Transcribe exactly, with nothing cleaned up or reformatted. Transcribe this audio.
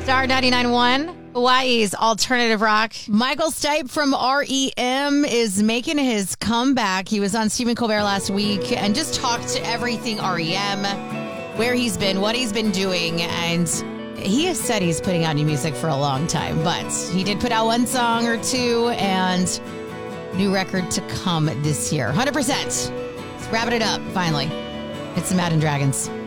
Star ninety-nine point one, Hawaii's alternative rock. Michael Stipe from R E M is making his comeback. He was on Stephen Colbert last week and just talked to everything R E M, where he's been, what he's been doing, and he has said he's putting out new music for a long time, but he did put out one song or two, and new record to come this year. one hundred percent. Let's wrap it up, finally. It's the Imagine Dragons.